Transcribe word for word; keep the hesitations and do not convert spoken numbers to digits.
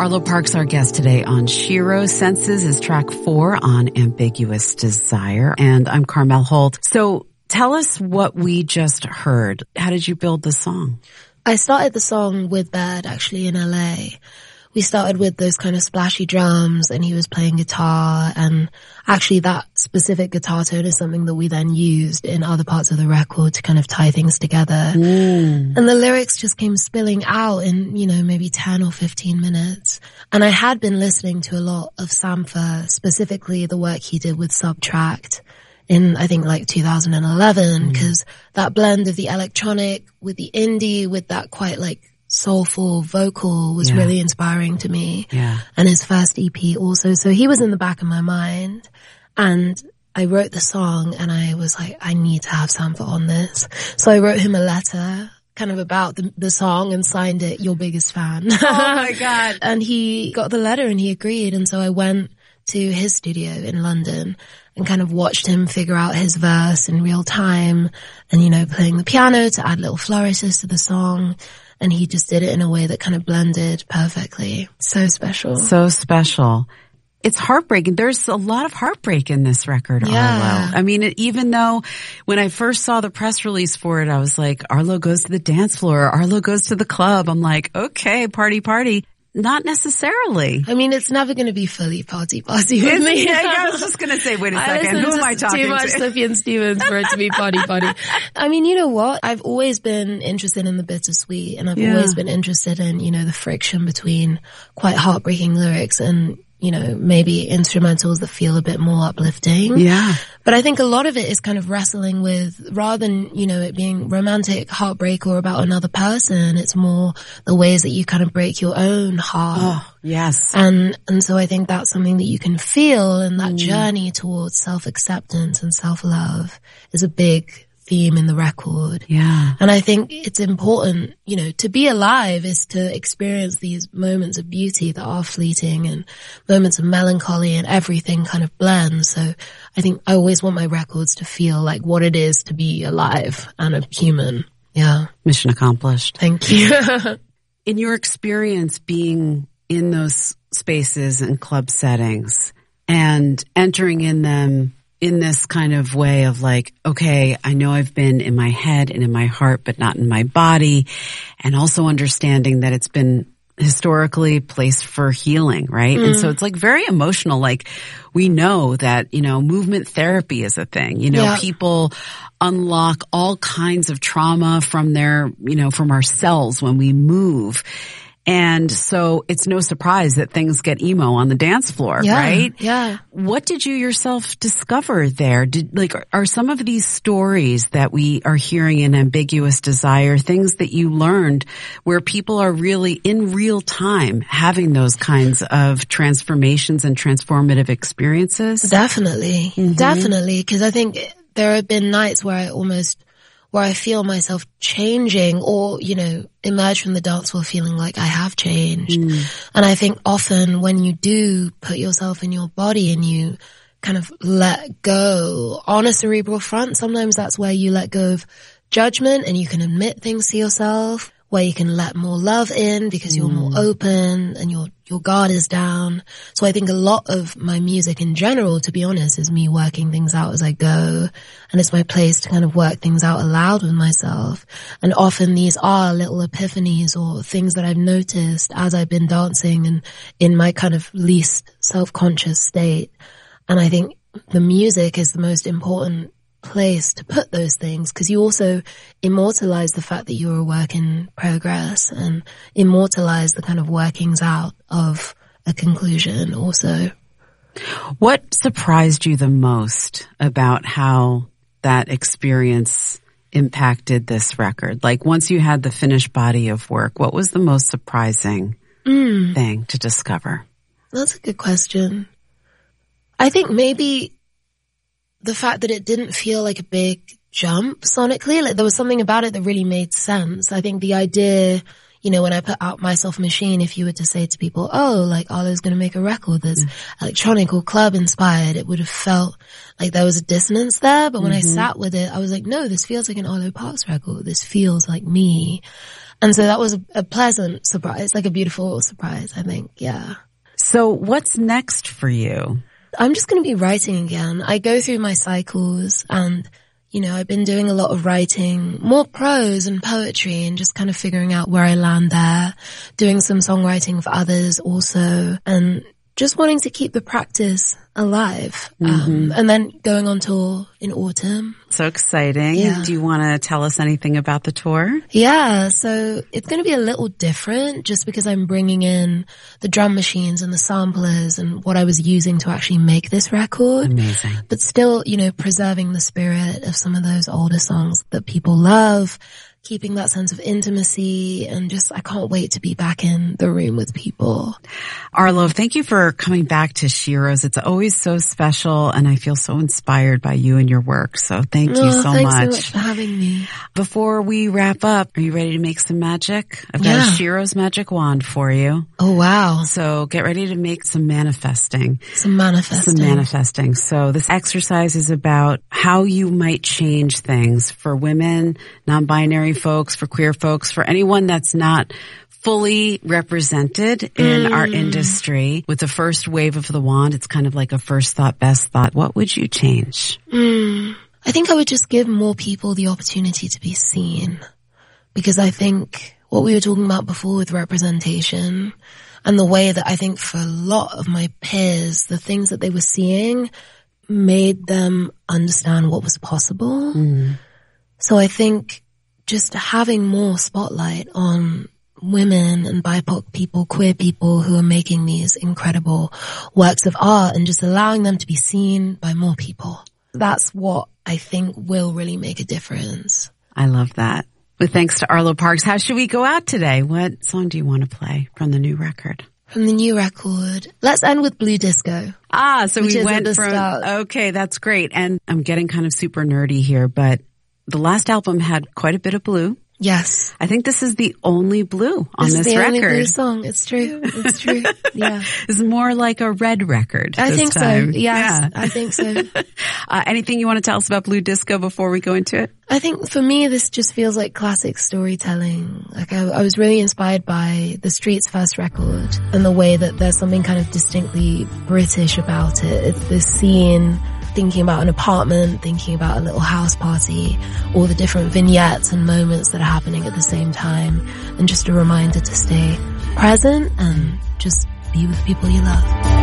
Arlo Parks, our guest today on Shiro. Senses is track four on Ambiguous Desire. And I'm Carmel Holt. So tell us what we just heard. How did you build the song? I started the song with Bird actually in L A. We started with those kind of splashy drums and he was playing guitar, and actually that specific guitar tone is something that we then used in other parts of the record to kind of tie things together. Mm. And the lyrics just came spilling out in, you know, maybe ten or fifteen minutes. And I had been listening to a lot of Sampha, specifically the work he did with Subtract in, I think, like two thousand eleven, because mm. that blend of the electronic with the indie with that quite like soulful vocal was yeah. really inspiring to me. Yeah. And his first E P also. So he was in the back of my mind, and I wrote the song and I was like, I need to have Sampha on this. So I wrote him a letter kind of about the, the song and signed it, your biggest fan. Oh my God. And he got the letter and he agreed. And so I went to his studio in London and kind of watched him figure out his verse in real time and, you know, playing the piano to add little flourishes to the song. And he just did it in a way that kind of blended perfectly. So special. So special. It's heartbreaking. There's a lot of heartbreak in this record, yeah. Arlo. I mean, it, even though when I first saw the press release for it, I was like, Arlo goes to the dance floor. Arlo goes to the club. I'm like, okay, party, party. Not necessarily. I mean, it's never going to be fully party party with me. Yeah, I was just going to say, wait a second, who am I talking too much to? Sufjan Stevens for it to be party party. I mean, you know what? I've always been interested in the bittersweet, and I've yeah. always been interested in, you know, the friction between quite heartbreaking lyrics and, you know, maybe instrumentals that feel a bit more uplifting. Yeah. But I think a lot of it is kind of wrestling with, rather than, you know, it being romantic heartbreak or about another person, it's more the ways that you kind of break your own heart. Oh, yes. And, and so I think that's something that you can feel, and that mm. journey towards self-acceptance and self-love is a big theme in the record. Yeah. And I think it's important, you know, to be alive is to experience these moments of beauty that are fleeting and moments of melancholy, and everything kind of blends. So I think I always want my records to feel like what it is to be alive and a human. Yeah. Mission accomplished. Thank you. In your experience being in those spaces and club settings and entering in them in this kind of way of like, okay, I know I've been in my head and in my heart, but not in my body. And also understanding that it's been historically placed for healing, right? Mm. And so it's like very emotional. Like we know that, you know, movement therapy is a thing. You know, yeah. people unlock all kinds of trauma from their, you know, from our cells when we move. And so it's no surprise that things get emo on the dance floor, yeah, right? Yeah. What did you yourself discover there? Did, like, are some of these stories that we are hearing in Ambiguous Desire things that you learned where people are really in real time having those kinds of transformations and transformative experiences? Definitely. Mm-hmm. Definitely. Because I think there have been nights where I almost where I feel myself changing, or, you know, emerge from the dance floor feeling like I have changed. Mm. And I think often when you do put yourself in your body and you kind of let go on a cerebral front, sometimes that's where you let go of judgment and you can admit things to yourself, where you can let more love in because you're mm. more open and your your guard is down. So I think a lot of my music in general, to be honest, is me working things out as I go. And it's my place to kind of work things out aloud with myself. And often these are little epiphanies or things that I've noticed as I've been dancing and in my kind of least self-conscious state. And I think the music is the most important place to put those things, because you also immortalize the fact that you're a work in progress and immortalize the kind of workings out of a conclusion also. What surprised you the most about how that experience impacted this record? Like once you had the finished body of work, what was the most surprising mm. thing to discover? That's a good question. I think maybe the fact that it didn't feel like a big jump sonically, like there was something about it that really made sense. I think the idea, you know, when I put out My Self Machine, if you were to say to people, oh, like Arlo's going to make a record that's mm. electronic or club inspired, it would have felt like there was a dissonance there. But when mm-hmm. I sat with it, I was like, no, this feels like an Arlo Parks record. This feels like me. And so that was a, a pleasant surprise, like a beautiful surprise, I think. Yeah. So what's next for you? I'm just going to be writing again. I go through my cycles and, you know, I've been doing a lot of writing, more prose and poetry, and just kind of figuring out where I land there, doing some songwriting for others also, and just wanting to keep the practice alive. Mm-hmm. Um, and then going on tour in autumn. So exciting. Yeah. Do you want to tell us anything about the tour? Yeah. So it's going to be a little different just because I'm bringing in the drum machines and the samplers and what I was using to actually make this record. Amazing. But still, you know, preserving the spirit of some of those older songs that people love, keeping that sense of intimacy, and just, I can't wait to be back in the room with people. Arlo, thank you for coming back to Sheroes. It's always so special, and I feel so inspired by you and your work. So thank you oh, so thanks much. Thanks so much for having me. Before we wrap up, are you ready to make some magic? I've got yeah. a Sheroes magic wand for you. Oh, wow. So get ready to make some manifesting. Some manifesting. Some manifesting. So this exercise is about how you might change things for women, non-binary folks, for queer folks, for anyone that's not fully represented in mm. our industry. With the first wave of the wand, it's kind of like a first thought, best thought. What would you change? Mm. I think I would just give more people the opportunity to be seen, because I think what we were talking about before with representation and the way that I think for a lot of my peers, the things that they were seeing made them understand what was possible. Mm. So I think just having more spotlight on women and B I P O C people, queer people who are making these incredible works of art, and just allowing them to be seen by more people. That's what I think will really make a difference. I love that. With thanks to Arlo Parks, how should we go out today? What song do you want to play from the new record? From the new record, let's end with Blue Disco. Ah, so we went from, start. Okay, that's great. And I'm getting kind of super nerdy here, but the last album had quite a bit of blue. Yes. I think this is the only blue on this, this is the record. Only blue song. It's true. It's true. Yeah. It's more like a red record. I this think time. so. Yes, yeah. I think so. uh, anything you want to tell us about Blue Disco before we go into it? I think for me, this just feels like classic storytelling. Like I, I was really inspired by The Streets' first record and the way that there's something kind of distinctly British about it. It's this scene, thinking about an apartment, thinking about a little house party, all the different vignettes and moments that are happening at the same time, and just a reminder to stay present and just be with people you love.